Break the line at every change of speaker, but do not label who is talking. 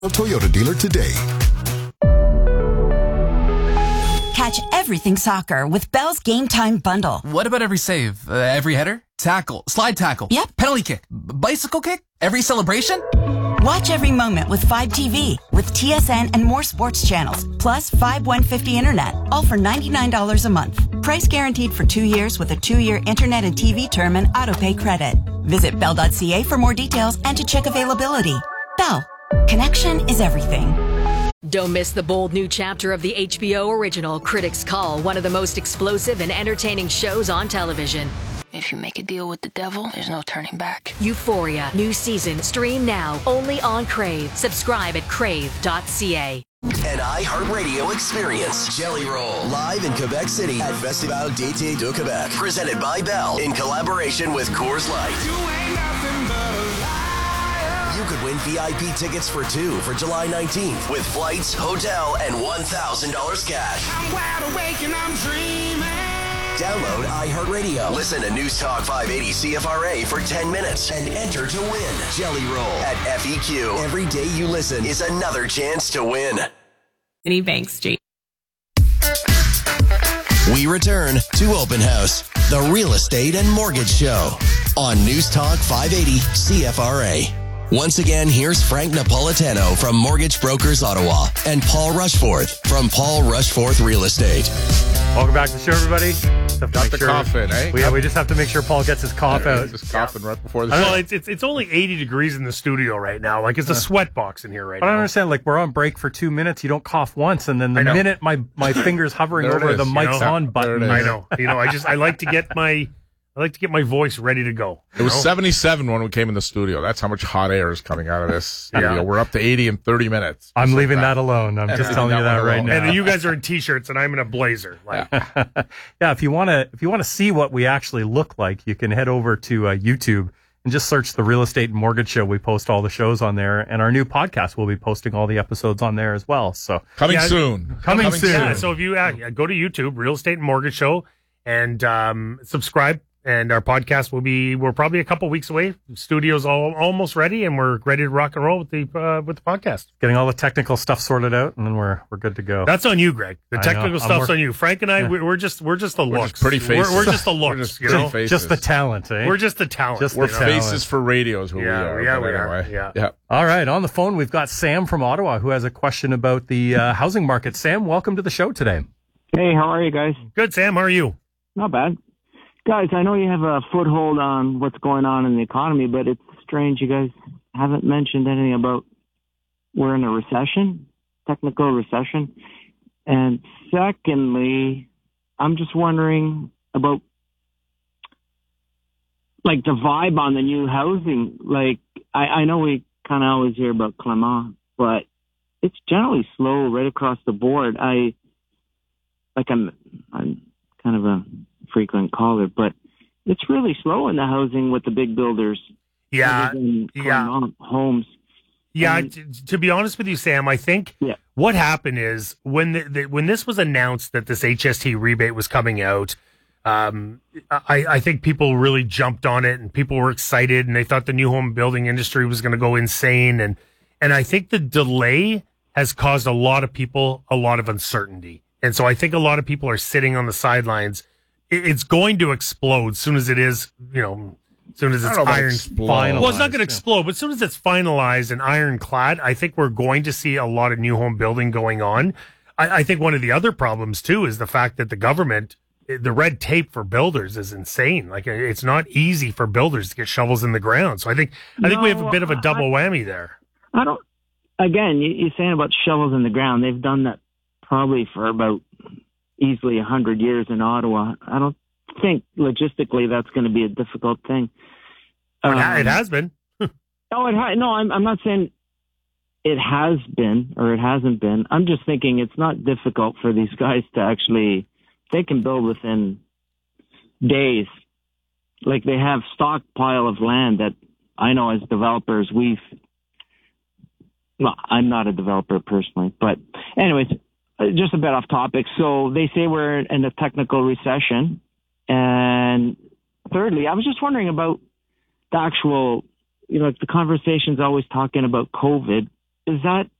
Toyota dealer today.
Catch everything soccer with Bell's Game Time Bundle.
What about every save? Every header? Tackle? Slide tackle?
Yep.
Penalty kick? Bicycle kick? Every celebration?
Watch every moment with 5TV with TSN and more sports channels, plus 5150 internet, all for $99 a month. Price guaranteed for 2 years with a 2-year internet and TV term and autopay credit. Visit bell.ca for more details and to check availability. Bell. Connection is everything.
Don't miss the bold new chapter of the HBO original Critics Call, one of the most explosive and entertaining shows on television.
If you make a deal with the devil, there's no turning back.
Euphoria, new season, stream now, only on Crave. Subscribe at crave.ca.
An iHeartRadio experience. Jelly Roll, live in Quebec City at Festival d'été de Québec. Presented by Bell in collaboration with Coors Light.
You ain't nothing but a liar.
You could win VIP tickets for 2 for July 19th with flights, hotel, and $1,000 cash.
I'm wide awake and I'm dreaming.
Download iHeartRadio. Listen to News Talk 580 CFRA for 10 minutes and enter to win. Jelly Roll at FEQ. Every day you listen is another chance to win.
City Bank Street.
We return to Open House, the real estate and mortgage show on News Talk 580 CFRA. Once again, here's Frank Napolitano from Mortgage Brokers Ottawa and Paul Rushforth from Paul Rushforth Real Estate.
Welcome back to the show, everybody.
Got the cough in, eh?
We just have to make sure Paul gets his cough out.
Just coughing right before the show.
Well, it's only 80 degrees in the studio right now. Like, it's a sweat box in here right
now. I
now.
don't understand. Like, we're on break for 2 minutes. You don't cough once, and then the minute my finger's hovering over the mic's on button.
I know. I like to get my voice ready to go.
It was 77 when we came in the studio. That's how much hot air is coming out of this studio.
Yeah.
We're up to 80 in 30 minutes.
I'm leaving that alone. I'm just telling you that right now.
And you guys are in t-shirts, and I'm in a blazer. Like,
yeah. If you want to see what we actually look like, you can head over to YouTube and just search the Real Estate and Mortgage Show. We post all the shows on there, and our new podcast will be posting all the episodes on there as well. So
coming soon.
Yeah. So if you go to YouTube, Real Estate and Mortgage Show, and subscribe. And our podcast we're probably a couple weeks away. The studio's almost ready, and we're ready to rock and roll with the podcast.
Getting all the technical stuff sorted out, and then we're good to go.
That's on you, Greg. The technical stuff's on you. Frank and I, we're just the looks.
Just pretty faces.
We're just the looks.
Just the talent, eh?
We're just the talent.
We're faces for radio is who we are.
Yeah, we are. Yeah.
All right. On the phone, we've got Sam from Ottawa who has a question about the housing market. Sam, welcome to the show today.
Hey, how are you guys?
Good, Sam. How are you?
Not bad. Guys, I know you have a foothold on what's going on in the economy, but it's strange you guys haven't mentioned anything about we're in a recession, technical recession. And secondly, I'm just wondering about like the vibe on the new housing. Like, I know we kind of always hear about Clement, but it's generally slow right across the board. I'm kind of a frequent caller, but it's really slow in the housing with the big builders. Homes.
Yeah, to be honest with you, Sam, I think what happened is when when this was announced that this HST rebate was coming out, I think people really jumped on it, and people were excited, and they thought the new home building industry was going to go insane, and I think the delay has caused a lot of people a lot of uncertainty, and so I think a lot of people are sitting on the sidelines. It's going to explode as soon as it is, as soon as it's finalized. Well, it's not going to explode, but as soon as it's finalized and ironclad, I think we're going to see a lot of new home building going on. I think one of the other problems, too, is the fact that the government, the red tape for builders is insane. Like, it's not easy for builders to get shovels in the ground. So I think we have a bit of a double whammy there.
Again, you're saying about shovels in the ground. They've done that probably for about easily 100 years in Ottawa. I don't think logistically that's going to be a difficult thing.
It has been.
I'm not saying it has been or it hasn't been. I'm just thinking it's not difficult for these guys to actually, they can build within days. Like, they have stockpile of land that I know as developers I'm not a developer personally, but anyways, just a bit off topic. So they say we're in a technical recession. And thirdly, I was just wondering about the actual, the conversation's always talking about COVID. is that